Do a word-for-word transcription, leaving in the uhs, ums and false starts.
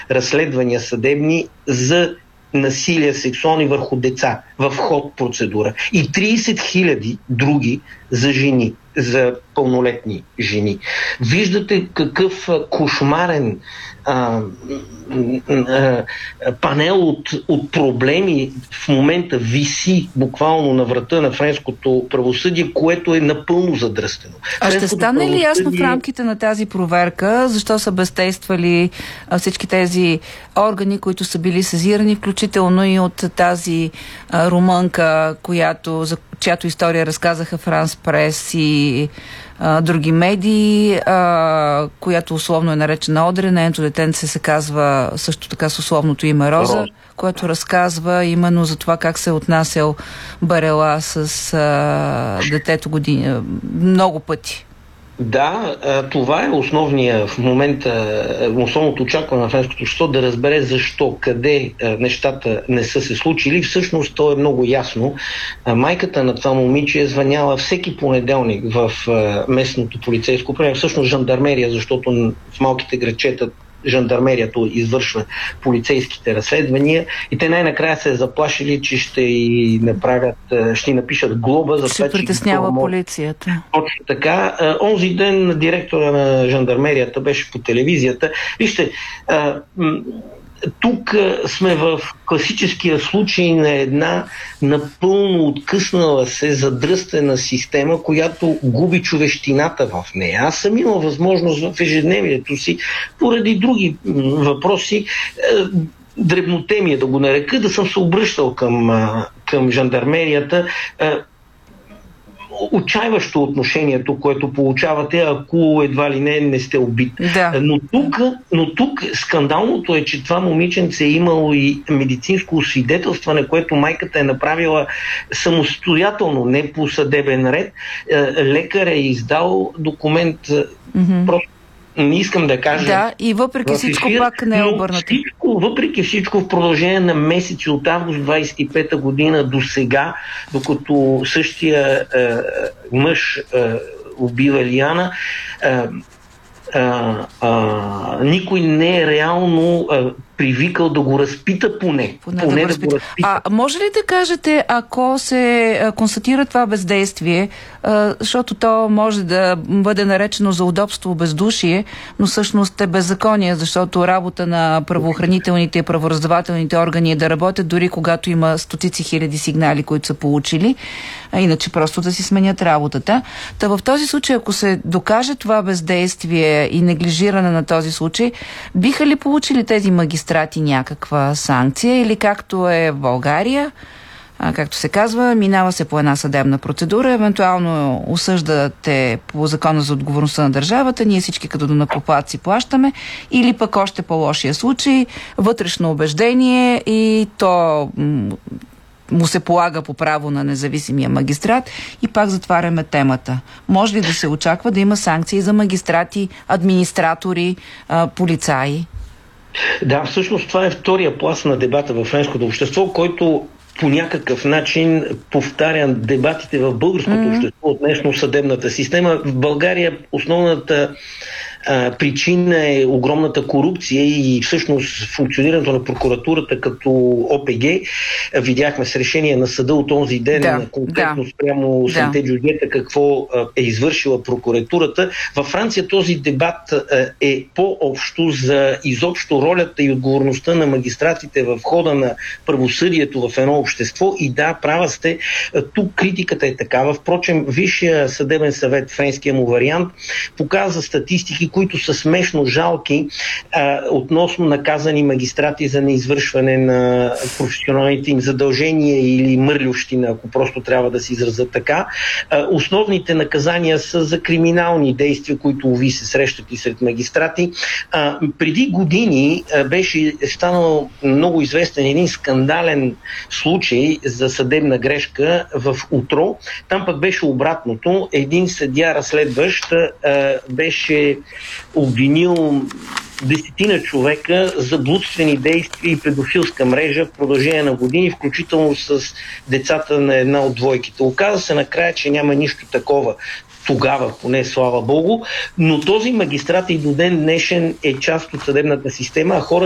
разследвания съдебни за насилие сексуални върху деца в ход процедура и трийсет хиляди други за жени, за пълнолетни жени. Виждате какъв кошмарен а, а, панел от, от проблеми в момента виси буквално на врата на френското правосъдие, което е напълно задръстено. А ще стане ли ясно в рамките на тази проверка, защо са бездействали всички тези органи, които са били сезирани, включително и от тази а, румънка, която, за чиято история разказаха Франс Прес и а, други медии, а, която условно е наречена Одре. Нейното детенце се казва също така с условното име Роза, Роз. което разказва именно за това как се е отнасял Барела с а, детето години много пъти. Да, това е основния в момента, основното очакване на френското общество да разбере защо, къде нещата не са се случили. Всъщност то е много ясно. Майката на това момиче е звъняла всеки понеделник в местното полицейско управление, всъщност жандармерия, защото в малките градчета жандармерията извършва полицейските разследвания и те най-накрая се е заплашили, че ще и направят, ще напишат глоба за това, че притеснява полицията. Точно така. Онзи ден директора на жандармерията беше по телевизията. Вижте, тук сме в класическия случай на една напълно откъснала се, задръстена система, която губи човещината в нея. Аз съм имал възможност в ежедневието си, поради други въпроси, дребнотемия да го нарека, да съм се обръщал към, към жандармерията. Отчаиващо отношението, което получавате, ако едва ли не не сте убит. Да. Но тук, но тук скандалното е, че това момиченце е имало и медицинско освидетелстване, което майката е направила самостоятелно, не по съдебен ред. Лекар е издал документ, mm-hmm. просто не искам да кажа. Да, и въпреки всичко ефир, пак не е обърнато. Всичко, въпреки всичко в продължение на месеци от август двадесет и пета година до сега, докато същия е, мъж е, убива Лиана, е, А, а, никой не е реално а, привикал да го разпита поне. Поне, поне да, го да го разпита. А може ли да кажете, ако се а, констатира това бездействие, а, защото то може да бъде наречено за удобство бездушие, но всъщност е беззаконие, защото работа на правоохранителните и правораздавателните органи е да работят дори когато има стотици хиляди сигнали, които са получили, а иначе просто да си сменят работата. Та в този случай, ако се докаже това бездействие и неглижиране на този случай, биха ли получили тези магистрати някаква санкция или както е в България, а, както се казва, минава се по една съдебна процедура, евентуално осъждате по закона за отговорността на държавата, ние всички като данъкоплатци плащаме, или пък още по-лошия случай, вътрешно убеждение и то му се полага по право на независимия магистрат и пак затваряме темата. Може ли да се очаква да има санкции за магистрати, администратори, полицаи? Да, всъщност това е втория пласт на дебата в френското общество, който по някакъв начин повтаря дебатите в българското mm-hmm. общество относно съдебната система. В България основната а, причина е огромната корупция и всъщност функционирането на прокуратурата като О П Г. Видяхме с решение на съда от онзи ден, да, конкретно да. спрямо Санте да. Джудиета, какво а, е извършила прокуратурата. Във Франция този дебат а, е по-общо за изобщо ролята и отговорността на магистратите в хода на правосъдието в едно общество. И да, права сте, тук критиката е такава. Впрочем, Висшия съдебен съвет, френския му вариант, показа статистики, които са смешно жалки а, относно наказани магистрати за неизвършване на професионалните им задължения или мърлющина, ако просто трябва да се изразя така. А, основните наказания са за криминални действия, които уви се срещат и сред магистрати. А, преди години а, беше станал много известен един скандален случай за съдебна грешка в Утро. Там пък беше обратното. Един съдия разследващ а, беше обвинил десетина човека за блудствени действия и педофилска мрежа в продължение на години, включително с децата на една от двойките. Оказа се накрая, че няма нищо такова. Тогава, поне слава Богу, но този магистрат и до ден днешен е част от съдебната система, а хора